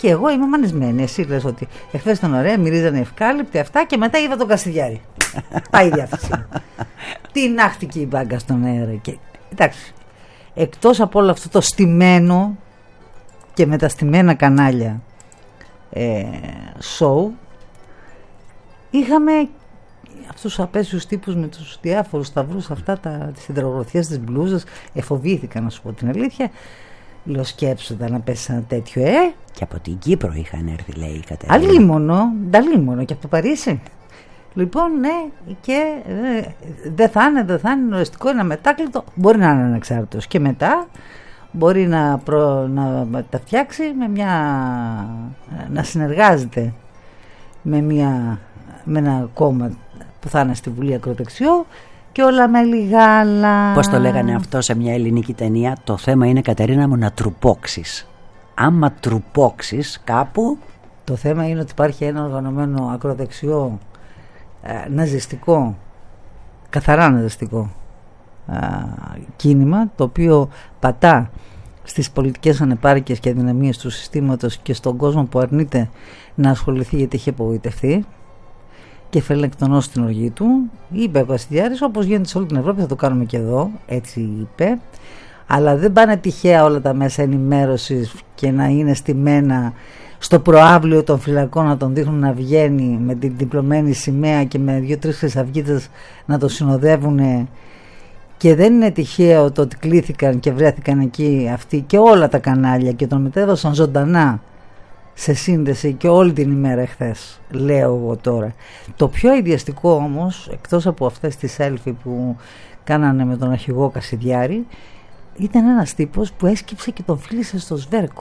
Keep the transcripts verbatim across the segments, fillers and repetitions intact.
Και εγώ είμαι μανισμένη. Εσύ λες ότι εχθές ήταν ωραία, μυρίζανε ευκάλυπτη αυτά και μετά είδα τον Κασιδιάρη. Πάει η διάθεση. Τι νάχτηκε η μπάγκα στον αέρα. Και, εντάξει, εκτός από όλο αυτό το στημένο και με τα στημένα κανάλια ε, show, είχαμε αυτούς τους απέσιους τύπους με τους διάφορους σταυρούς, αυτά τα, τις υδρογροθιές της μπλούζας. Εφοβήθηκα, να σου πω την αλήθεια. Λέω, σκέψοντα να πέσει ένα τέτοιο, ε! Και από την Κύπρο είχαν έρθει, λέει η Κατερίνα. Αλίμονο, νταλίμονο, και από το Παρίσι. Λοιπόν, ναι, και ε, δεν θα είναι, δεν θα είναι οριστικό, είναι μετάκλητο. Μπορεί να είναι ανεξάρτητος και μετά μπορεί να, προ, να τα φτιάξει με μια, να συνεργάζεται με, μια, με ένα κόμμα που θα είναι στη Βουλή ακροδεξιό και όλα με λιγάλα. Πώς το λέγανε αυτό σε μια ελληνική ταινία? Το θέμα είναι, Κατερίνα μου, να τρουπώξεις. Άμα τρουπώξεις κάπου... Το θέμα είναι ότι υπάρχει ένα οργανωμένο ακροδεξιό ε, ναζιστικό, καθαρά ναζιστικό ε, κίνημα, το οποίο πατά στις πολιτικές ανεπάρκειες και αδυναμίες του συστήματος και στον κόσμο που αρνείται να ασχοληθεί γιατί έχει απογοητευτεί και φελεκτονώσει την οργή του. Είπε ο Κασιδιάρης, όπως γίνεται σε όλη την Ευρώπη, θα το κάνουμε και εδώ, έτσι είπε. Αλλά δεν πάνε τυχαία όλα τα μέσα ενημέρωσης και να είναι στημένα στο προάβλιο των φυλακών, να τον δείχνουν να βγαίνει με την διπλωμένη σημαία και με δύο-τρεις χρυσαυγίτες να το συνοδεύουν. Και δεν είναι τυχαίο το ότι κλήθηκαν και βρέθηκαν εκεί αυτοί και όλα τα κανάλια και τον μετέδωσαν ζωντανά σε σύνδεση και όλη την ημέρα εχθές, λέω εγώ τώρα. Το πιο ιδιαστικό όμως, εκτός από αυτές τις selfie που κάνανε με τον αρχηγό Κασιδιάρη, ήταν ένας τύπος που έσκυψε και τον φίλησε στο σβέρκο.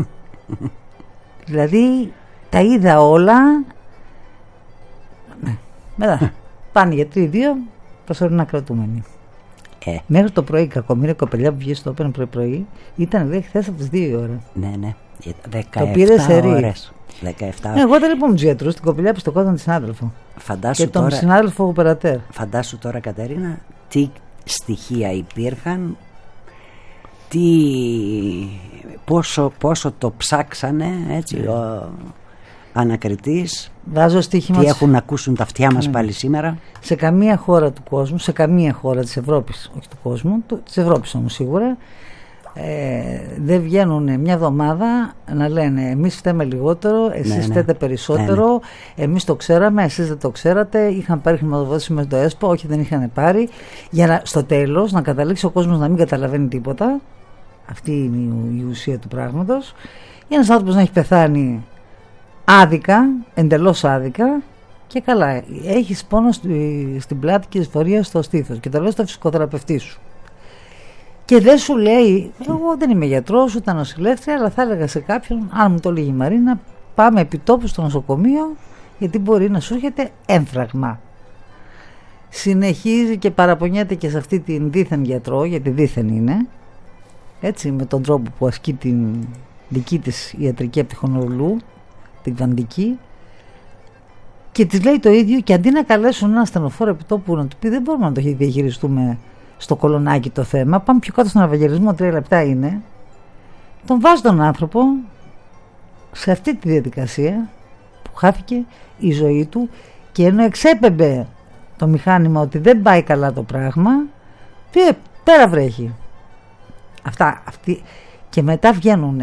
Δηλαδή τα είδα όλα. Ναι. Μετά πάνε γιατροί δύο, προσωρινά κρατούμενοι. Ε. Μέχρι το πρωί, κακομοίρα κοπελιά που βγήκε στο όπεν πρωί-πρωί, ήταν λέει χθες από τις δύο η ώρα. Ναι, ναι. δεκαεπτά ώρες. δεκαεπτά Ναι, εγώ δεν λοιπόν τους γιατρούς, την κοπελιά που στο κόταν τη συνάδελφο. Φαντάσου και τον τώρα, συνάδελφο οπερατέρ. Φαντάσου τώρα, Κατερίνα, τι στοιχεία υπήρχαν, τι, πόσο, πόσο το ψάξανε, έτσι, yeah. ο ανακριτής. Βάζω στοίχημα. Τι έχουν να ακούσουν τα αυτιά μας yeah. πάλι σήμερα. Σε καμία χώρα του κόσμου, σε καμία χώρα της Ευρώπης, όχι του κόσμου, του, της Ευρώπης όμως σίγουρα, Ε, δεν βγαίνουν μια εβδομάδα να λένε εμείς φταίμε λιγότερο, εσείς ναι, φταίτε ναι. περισσότερο, ναι, ναι. εμείς το ξέραμε, εσείς δεν το ξέρατε, είχαν πάρει χρηματοδότηση με το ΕΣΠΟ, όχι δεν είχαν πάρει, για να, στο τέλος να καταλήξει ο κόσμος να μην καταλαβαίνει τίποτα. Αυτή είναι η, η ουσία του πράγματος. Για ένας άνθρωπος να έχει πεθάνει άδικα, εντελώς άδικα και καλά, έχεις πόνο στη, στην πλάτη και δυσφορία στο στήθος και το λέω στο φυσικοθεραπευτή σου. Και δεν σου λέει, εγώ δεν είμαι γιατρός ούτε νοσηλεύτρια, αλλά θα έλεγα σε κάποιον, αν μου το λέγει η Μαρίνα, πάμε επί τόπου στο νοσοκομείο, γιατί μπορεί να σου έρχεται έμφραγμα. Συνεχίζει και παραπονιέται και σε αυτή την δίθεν γιατρό, γιατί δίθεν είναι, έτσι, με τον τρόπο που ασκεί την δική της ιατρική από τη Χονολουλού, την Βαντική, και της λέει το ίδιο, και αντί να καλέσουν ένα ασθενοφόρο επί τόπου να του πει, δεν μπορούμε να το διαχειριστούμε στο κολονάκι το θέμα, πάμε πιο κάτω στον Ευαγγελισμό, τρία λεπτά είναι, τον βάζει τον άνθρωπο σε αυτή τη διαδικασία που χάθηκε η ζωή του, και ενώ εξέπεμπε το μηχάνημα ότι δεν πάει καλά το πράγμα, πήγε πέρα βρέχει. Αυτά, αυτοί, και μετά βγαίνουν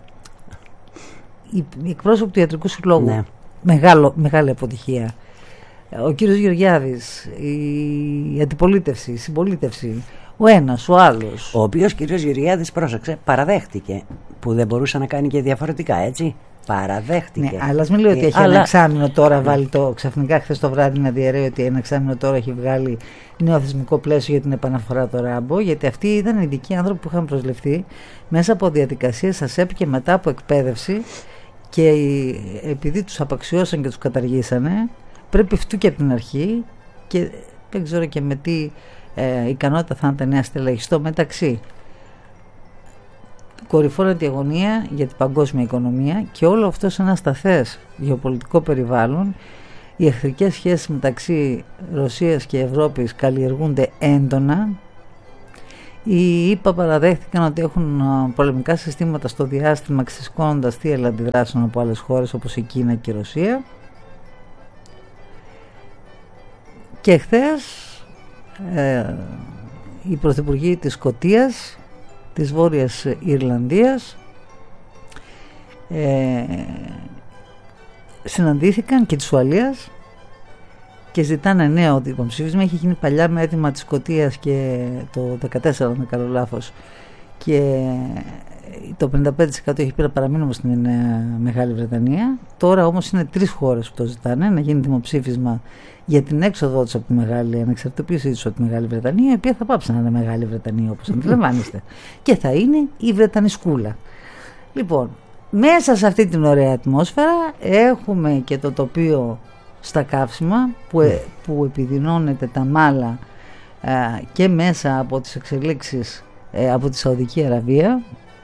οι, οι εκπρόσωποι του Ιατρικού Συλλόγου, ναι. Μεγάλο, μεγάλη αποτυχία. Ο κύριος Γεωργιάδης, η αντιπολίτευση, η συμπολίτευση, ο ένας, ο άλλος. Ο οποίος κύριος Γεωργιάδης, πρόσεξε, παραδέχτηκε που δεν μπορούσε να κάνει και διαφορετικά, έτσι. Παραδέχτηκε. Ναι, αλλά ας μην λέει ότι έχει αλλά... ένα εξάμηνο τώρα βάλει το. Ξαφνικά χθες το βράδυ να διαρρέει ότι ένα εξάμηνο τώρα έχει βγάλει νέο θεσμικό πλαίσιο για την επαναφορά το Ράμπο. Γιατί αυτοί ήταν ειδικοί άνθρωποι που είχαν προσληφθεί μέσα από διαδικασίες ΑΣΕΠ και μετά από εκπαίδευση, και επειδή τους απαξιώσαν και τους καταργήσανε, πρέπει αυτού και από την αρχή, και δεν ξέρω και με τι ε, ικανότητα θα είναι τα νέα στελέχη. Στο μεταξύ, κορυφώνεται η αγωνία για την παγκόσμια οικονομία, και όλο αυτό σε ένα σταθές γεωπολιτικό περιβάλλον. Οι εχθρικές σχέσεις μεταξύ Ρωσίας και Ευρώπης καλλιεργούνται έντονα. Οι ΗΠΑ παραδέχτηκαν ότι έχουν πολεμικά συστήματα στο διάστημα, ξεσηκώνοντας θύελλα αντιδράσεων από άλλες χώρες όπως η Κίνα και η Ρωσία. Και χθες ε, οι πρωθυπουργοί της Σκωτίας, της Βόρειας Ιρλανδίας ε, συναντήθηκαν, και της Ουαλίας, και ζητάνε νέο δημοψήφισμα. Έχει γίνει παλιά με αίτημα της Σκωτίας και το δεκατέσσερα, αν δεν κάνω λάθος, και το πενήντα πέντε τοις εκατό έχει πει να παραμείνουμε στην Μεγάλη Βρετανία. Τώρα όμως είναι τρεις χώρες που το ζητάνε, να γίνει δημοψήφισμα για την έξοδό τους από τη Μεγάλη, ανεξαρτητοποίησή τους από τη Μεγάλη Βρετανία, η οποία θα πάψει να είναι Μεγάλη Βρετανία, όπως αντιλαμβάνεστε, και θα είναι η Βρετανισκούλα. Λοιπόν, μέσα σε αυτή την ωραία ατμόσφαιρα έχουμε και το τοπίο στα καύσιμα που, ε, που επιδεινώνεται τα μάλα ε, και μέσα από τις εξελίξεις ε, από τη Σαουδική Αραβία.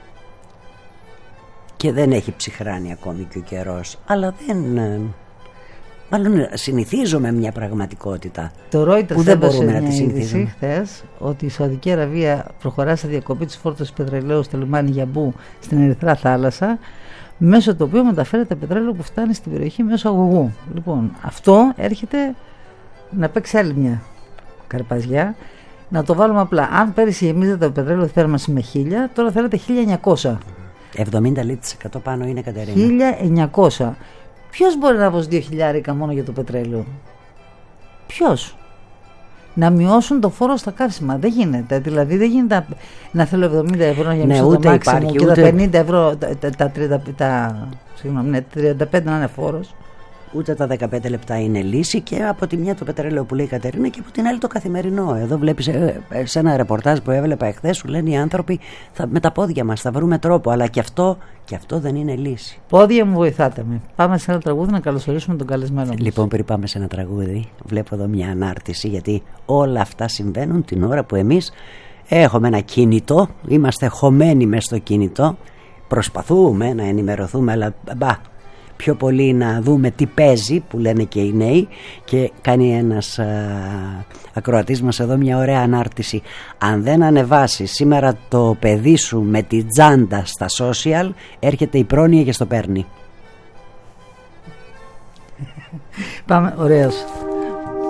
Και δεν έχει ψυχράνει ακόμη και ο καιρός, αλλά δεν... Ε, μάλλον συνηθίζουμε μια πραγματικότητα το Reuters που δεν μπορούμε να τη συνηθίζουμε. Χθες ότι η Σαουδική Αραβία προχωρά σε διακοπή της φόρτωσης πετρελαίου στο λιμάνι Γιαμπού στην Ερυθρά Θάλασσα, μέσω του οποίου μεταφέρεται πετρέλαιο που φτάνει στην περιοχή μέσω αγωγού. Λοιπόν, αυτό έρχεται να παίξει άλλη μια καρπαζιά. Να το βάλουμε απλά. Αν πέρυσι γεμίζεται το πετρέλαιο θέρμανση με χίλια, τώρα θέλετε χίλια εννιακόσια. εβδομήντα λίτρες πάνω είναι, Κατερίνα. χίλια εννιακόσια. Ποιος μπορεί να δώσει δύο χιλιάρικα μόνο για το πετρέλαιο? Ποιος? Να μειώσουν το φόρο στα καύσιμα. Δεν γίνεται. Δηλαδή δεν γίνεται να θέλω εβδομήντα ευρώ για μισό, ναι, το μάξιμο, και ούτε... τα πενήντα ευρώ, τα, τα, τα, τριάντα, τα, συγγνώμη, ναι, τριάντα πέντε να είναι φόρος. Ούτε τα δεκαπέντε λεπτά είναι λύση, και από τη μια το πετρέλαιο που λέει η Κατερίνα και από την άλλη το καθημερινό. Εδώ βλέπεις ε, ε, σε ένα ρεπορτάζ που έβλεπα εχθές, σου λένε οι άνθρωποι θα, με τα πόδια μας θα βρούμε τρόπο, αλλά και αυτό, και αυτό δεν είναι λύση. Πόδια μου, βοηθάτε με. Πάμε σε ένα τραγούδι να καλωσορίσουμε τον καλεσμένο μας. Λοιπόν, πριν πάμε σε ένα τραγούδι, βλέπω εδώ μια ανάρτηση, γιατί όλα αυτά συμβαίνουν την ώρα που εμείς έχουμε ένα κινητό, είμαστε χωμένοι μες στο κινητό, προσπαθούμε να ενημερωθούμε, αλλά μπα, πιο πολύ να δούμε τι παίζει, που λένε και οι νέοι. Και κάνει ένας α, ακροατής μας εδώ μια ωραία ανάρτηση. Αν δεν ανεβάσει σήμερα το παιδί σου με τη τζάντα στα social, έρχεται η πρόνοια και στο παίρνει. Πάμε, ωραίος.